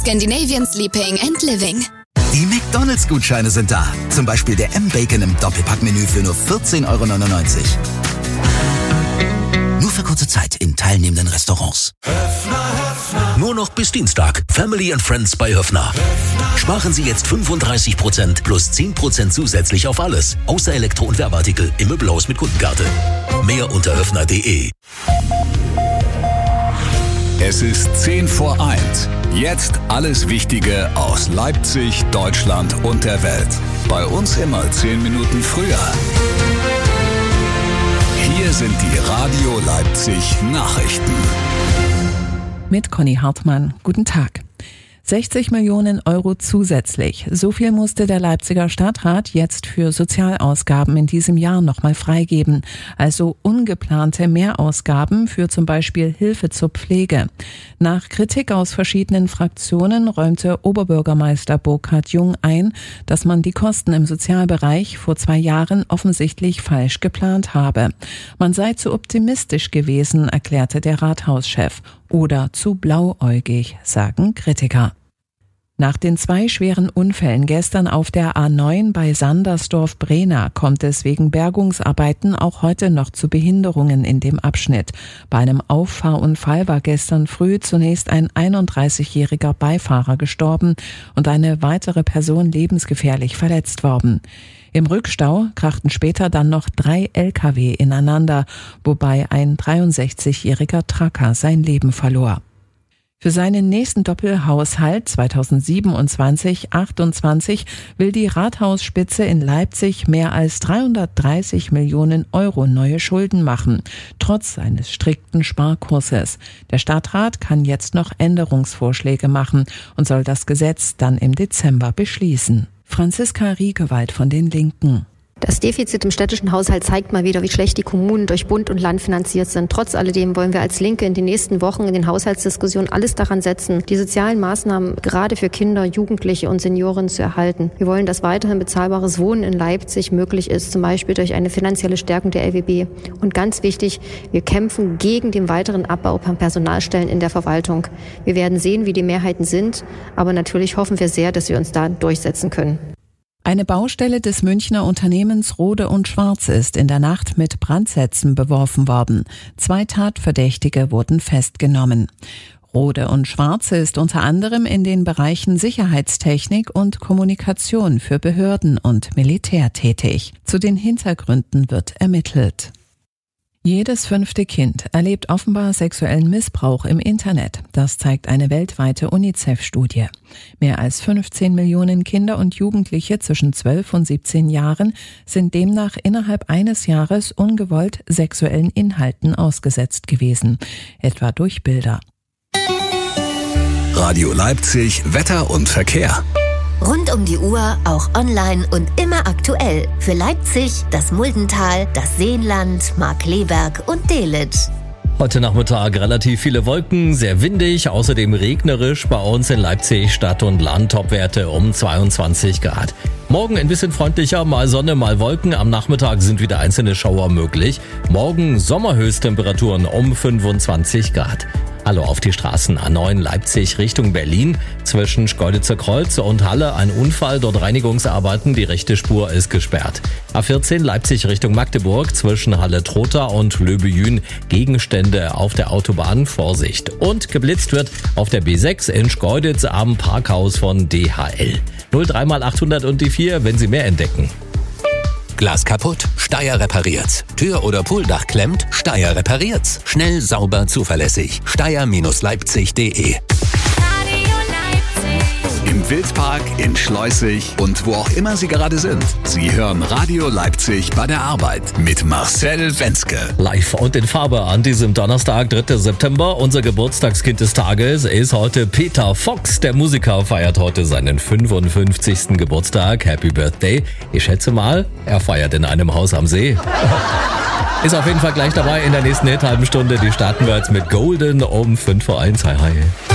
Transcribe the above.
Scandinavian Sleeping and Living. Die McDonalds-Gutscheine sind da. Zum Beispiel der M-Bacon im Doppelpack-Menü für nur 14,99 €. Nur für kurze Zeit in teilnehmenden Restaurants. Nur noch bis Dienstag. Family and Friends bei Höffner. Sparen Sie jetzt 35% plus 10% zusätzlich auf alles. Außer Elektro- und Werbeartikel im Möbelhaus mit Kundenkarte. Mehr unter höffner.de. Es ist 10 vor 1. Jetzt alles Wichtige aus Leipzig, Deutschland und der Welt. Bei uns immer 10 Minuten früher. Hier sind die Radio Leipzig Nachrichten. Mit Conny Hartmann. Guten Tag. 60 Millionen € zusätzlich. So viel musste der Leipziger Stadtrat jetzt für Sozialausgaben in diesem Jahr nochmal freigeben. Also ungeplante Mehrausgaben für zum Beispiel Hilfe zur Pflege. Nach Kritik aus verschiedenen Fraktionen räumte Oberbürgermeister Burkhard Jung ein, dass man die Kosten im Sozialbereich vor 2 Jahren offensichtlich falsch geplant habe. Man sei zu optimistisch gewesen, erklärte der Rathauschef. Oder zu blauäugig, sagen Kritiker. Nach den 2 schweren Unfällen gestern auf der A9 bei Sandersdorf-Brehna kommt es wegen Bergungsarbeiten auch heute noch zu Behinderungen in dem Abschnitt. Bei einem Auffahrunfall war gestern früh zunächst ein 31-jähriger Beifahrer gestorben und eine weitere Person lebensgefährlich verletzt worden. Im Rückstau krachten später dann noch 3 Lkw ineinander, wobei ein 63-jähriger Trucker sein Leben verlor. Für seinen nächsten Doppelhaushalt 2027/28 will die Rathausspitze in Leipzig mehr als 330 Millionen € neue Schulden machen, trotz eines strikten Sparkurses. Der Stadtrat kann jetzt noch Änderungsvorschläge machen und soll das Gesetz dann im Dezember beschließen. Franziska Riekewald von den Linken. Das Defizit im städtischen Haushalt zeigt mal wieder, wie schlecht die Kommunen durch Bund und Land finanziert sind. Trotz alledem wollen wir als Linke in den nächsten Wochen in den Haushaltsdiskussionen alles daran setzen, die sozialen Maßnahmen gerade für Kinder, Jugendliche und Senioren zu erhalten. Wir wollen, dass weiterhin bezahlbares Wohnen in Leipzig möglich ist, zum Beispiel durch eine finanzielle Stärkung der LWB. Und ganz wichtig, wir kämpfen gegen den weiteren Abbau von Personalstellen in der Verwaltung. Wir werden sehen, wie die Mehrheiten sind, aber natürlich hoffen wir sehr, dass wir uns da durchsetzen können. Eine Baustelle des Münchner Unternehmens Rohde & Schwarz ist in der Nacht mit Brandsätzen beworfen worden. 2 Tatverdächtige wurden festgenommen. Rohde & Schwarz ist unter anderem in den Bereichen Sicherheitstechnik und Kommunikation für Behörden und Militär tätig. Zu den Hintergründen wird ermittelt. Jedes 5. Kind erlebt offenbar sexuellen Missbrauch im Internet. Das zeigt eine weltweite UNICEF-Studie. Mehr als 15 Millionen Kinder und Jugendliche zwischen 12 und 17 Jahren sind demnach innerhalb eines Jahres ungewollt sexuellen Inhalten ausgesetzt gewesen, etwa durch Bilder. Radio Leipzig, Wetter und Verkehr. Rund um die Uhr, auch online und immer aktuell. Für Leipzig, das Muldental, das Seenland, Markkleeberg und Delitzsch. Heute Nachmittag relativ viele Wolken, sehr windig, außerdem regnerisch. Bei uns in Leipzig Stadt und Land Topwerte um 22 Grad. Morgen ein bisschen freundlicher, mal Sonne, mal Wolken. Am Nachmittag sind wieder einzelne Schauer möglich. Morgen Sommerhöchsttemperaturen um 25 Grad. Hallo auf die Straßen A9 Leipzig Richtung Berlin. Zwischen Schkeuditzer Kreuz und Halle ein Unfall, dort Reinigungsarbeiten, die rechte Spur ist gesperrt. A14 Leipzig Richtung Magdeburg zwischen Halle-Trotha und Löbejün Gegenstände auf der Autobahn, Vorsicht. Und geblitzt wird auf der B6 in Schkeuditz am Parkhaus von DHL. 03 mal 800 und die 4, wenn Sie mehr entdecken. Glas kaputt? Steyr repariert's. Tür oder Pooldach klemmt? Steyr repariert's. Schnell, sauber, zuverlässig. Steyr-leipzig.de. Im Wildpark, in Schleusig und wo auch immer Sie gerade sind. Sie hören Radio Leipzig bei der Arbeit mit Marcel Wenzke. Live und in Farbe an diesem Donnerstag, 3. September. Unser Geburtstagskind des Tages ist heute Peter Fox. Der Musiker feiert heute seinen 55. Geburtstag. Happy Birthday. Ich schätze mal, er feiert in einem Haus am See. Ist auf jeden Fall gleich dabei in der nächsten halben Stunde. Die starten wir jetzt mit Golden um 5 vor 1. Hi, hi.